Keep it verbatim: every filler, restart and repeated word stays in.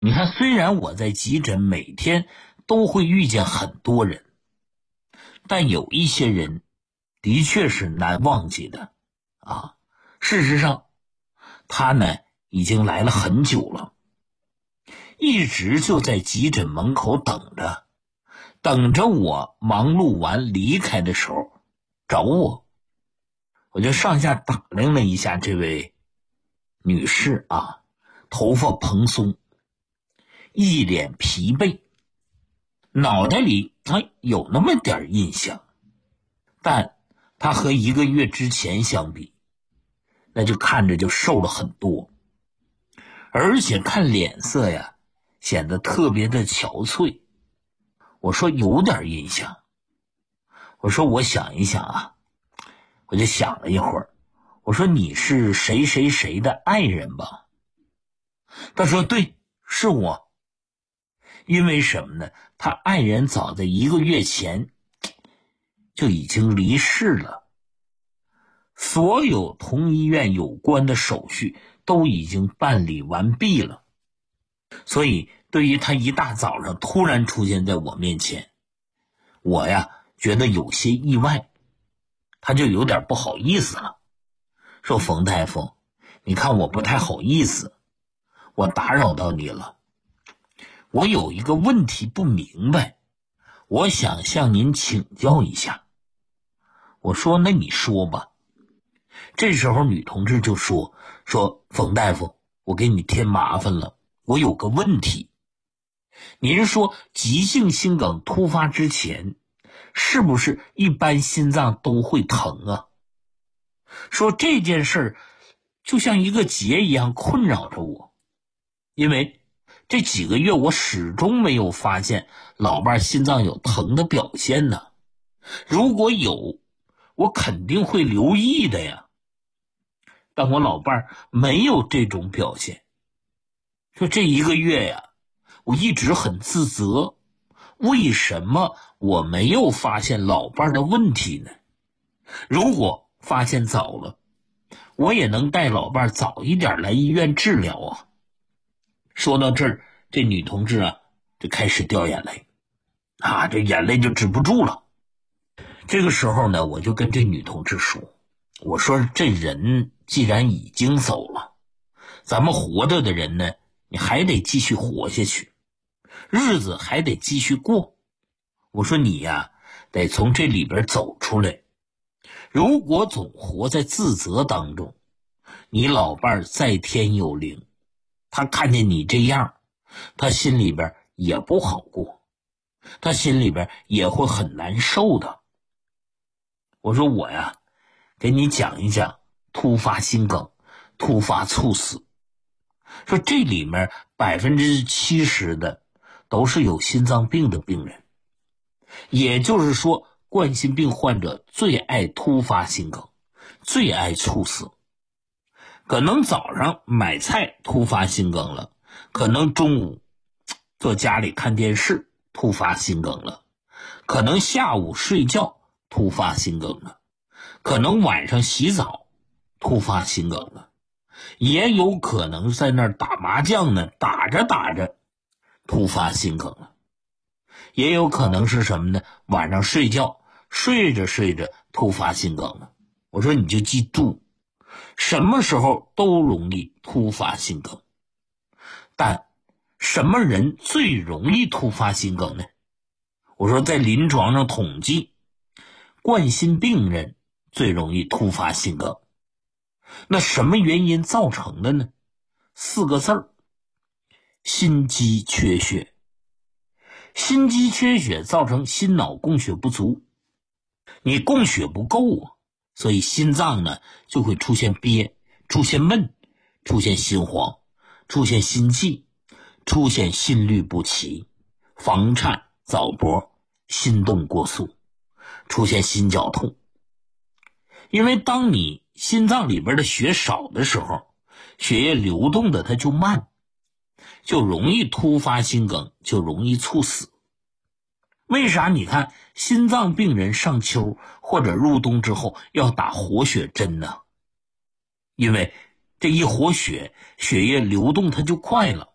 你看，虽然我在急诊每天都会遇见很多人，但有一些人的确是难忘记的啊。事实上，他呢已经来了很久了，一直就在急诊门口等着，等着我忙碌完离开的时候找我。我就上下打量了一下这位女士啊，头发蓬松，一脸疲惫，脑袋里哎有那么点印象，但她和一个月之前相比，那就看着就瘦了很多，而且看脸色呀显得特别的憔悴。我说有点印象，我说我想一想啊，我就想了一会儿，我说你是谁谁谁的爱人吧？他说对，是我。因为什么呢？他爱人早在一个月前就已经离世了，所有同医院有关的手续都已经办理完毕了，所以对于他一大早上突然出现在我面前，我呀觉得有些意外，他就有点不好意思了，说冯大夫，你看我不太好意思，我打扰到你了，我有一个问题不明白，我想向您请教一下。我说那你说吧。这时候女同志就说说冯大夫，我给你添麻烦了，我有个问题。您说急性心梗突发之前，是不是一般心脏都会疼啊？说这件事就像一个结一样困扰着我，因为这几个月我始终没有发现老伴心脏有疼的表现呢。如果有，我肯定会留意的呀。但我老伴没有这种表现。说这一个月呀，我一直很自责，为什么我没有发现老伴的问题呢？如果发现早了，我也能带老伴早一点来医院治疗啊。说到这儿，这女同志啊就开始掉眼泪啊，这眼泪就止不住了。这个时候呢，我就跟这女同志说，我说这人既然已经走了，咱们活着的人呢，你还得继续活下去，日子还得继续过。我说你呀，得从这里边走出来。如果总活在自责当中，你老伴在天有灵，他看见你这样，他心里边也不好过，他心里边也会很难受的。我说我呀，给你讲一讲突发心梗、突发猝死。说这里面百分之七十的都是有心脏病的病人，也就是说，冠心病患者最爱突发心梗，最爱猝死。可能早上买菜突发心梗了，可能中午坐家里看电视突发心梗了，可能下午睡觉突发心梗了，可能晚上洗澡突发心梗了，也有可能在那儿打麻将呢，打着打着突发心梗了，也有可能是什么呢？晚上睡觉睡着睡着突发心梗了。我说你就记住，什么时候都容易突发心梗，但什么人最容易突发心梗呢？我说在临床上统计，冠心病人最容易突发心梗。那什么原因造成的呢？四个字儿：心肌缺血。心肌缺血造成心脑供血不足，你供血不够啊，所以心脏呢就会出现憋，出现闷，出现心慌，出现心悸，出现心律不齐，房颤、早搏，心动过速，出现心绞痛。因为当你心脏里边的血少的时候，血液流动的它就慢，就容易突发心梗，就容易猝死。为啥你看心脏病人上秋或者入冬之后要打活血针呢？因为这一活血，血液流动它就快了，